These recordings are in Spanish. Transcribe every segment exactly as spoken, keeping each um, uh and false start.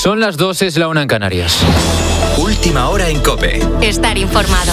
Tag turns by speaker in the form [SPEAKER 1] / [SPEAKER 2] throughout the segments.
[SPEAKER 1] Son las dos, es la una en Canarias.
[SPEAKER 2] Última hora en COPE.
[SPEAKER 3] Estar informado.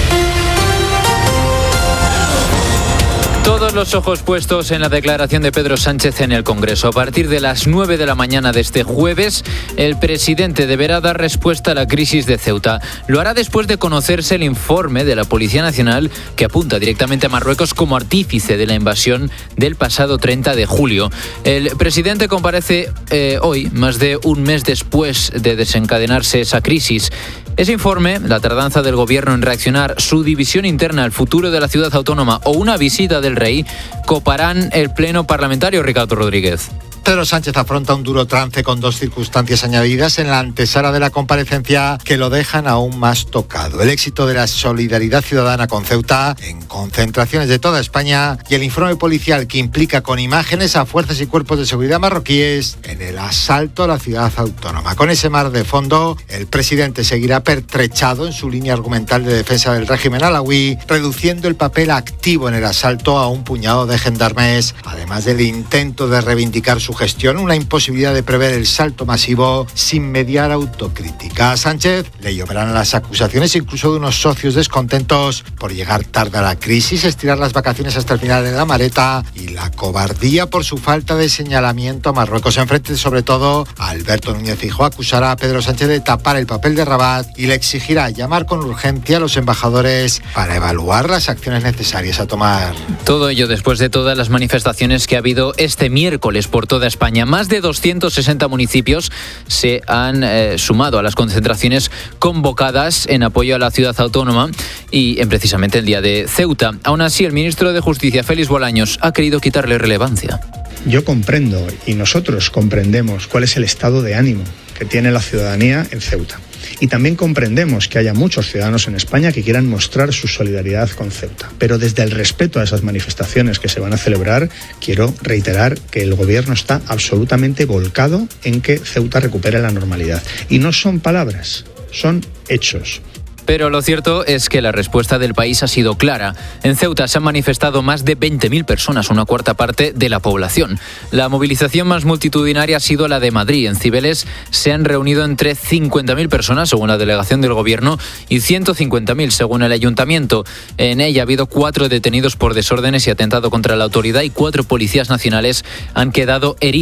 [SPEAKER 1] Todos los ojos puestos en la declaración de Pedro Sánchez en el Congreso. A partir de las nueve de la mañana de este jueves, el presidente deberá dar respuesta a la crisis de Ceuta. Lo hará después de conocerse el informe de la Policía Nacional que apunta directamente a Marruecos como artífice de la invasión del pasado treinta de julio. El presidente comparece eh, hoy, más de un mes después de desencadenarse esa crisis. Ese informe, la tardanza del gobierno en reaccionar, su división interna al futuro de la ciudad autónoma o una visita del rey, coparán el pleno parlamentario. Ricardo Rodríguez.
[SPEAKER 4] Pedro Sánchez afronta un duro trance con dos circunstancias añadidas en la antesala de la comparecencia que lo dejan aún más tocado. El éxito de la solidaridad ciudadana con Ceuta en concentraciones de toda España y el informe policial que implica con imágenes a fuerzas y cuerpos de seguridad marroquíes en el asalto a la ciudad autónoma. Con ese mar de fondo, el presidente seguirá pertrechado en su línea argumental de defensa del régimen alauí, reduciendo el papel activo en el asalto a un puñado de gendarmes, además del intento de reivindicar su gestión, una imposibilidad de prever el salto masivo sin mediar autocrítica. A Sánchez le lloverán las acusaciones incluso de unos socios descontentos por llegar tarde a la crisis, estirar las vacaciones hasta el final de la maleta y la cobardía por su falta de señalamiento a Marruecos. Enfrente, sobre todo, a Alberto Núñez Feijóo acusará a Pedro Sánchez de tapar el papel de Rabat y le exigirá llamar con urgencia a los embajadores para evaluar las acciones necesarias a tomar.
[SPEAKER 1] Todo ello después de todas las manifestaciones que ha habido este miércoles por toda España. Más de doscientos sesenta municipios se han eh, sumado a las concentraciones convocadas en apoyo a la ciudad autónoma y en precisamente el día de Ceuta. Aún así, el ministro de Justicia, Félix Bolaños, ha querido quitarle relevancia.
[SPEAKER 5] Yo comprendo y nosotros comprendemos cuál es el estado de ánimo que tiene la ciudadanía en Ceuta. Y también comprendemos que haya muchos ciudadanos en España que quieran mostrar su solidaridad con Ceuta. Pero desde el respeto a esas manifestaciones que se van a celebrar, quiero reiterar que el Gobierno está absolutamente volcado en que Ceuta recupere la normalidad. Y no son palabras, son hechos.
[SPEAKER 1] Pero lo cierto es que la respuesta del país ha sido clara. En Ceuta se han manifestado más de veinte mil personas, una cuarta parte de la población. La movilización más multitudinaria ha sido la de Madrid. En Cibeles se han reunido entre cincuenta mil personas, según la delegación del Gobierno, y ciento cincuenta mil, según el Ayuntamiento. En ella ha habido cuatro detenidos por desórdenes y atentado contra la autoridad y cuatro policías nacionales han quedado heridos.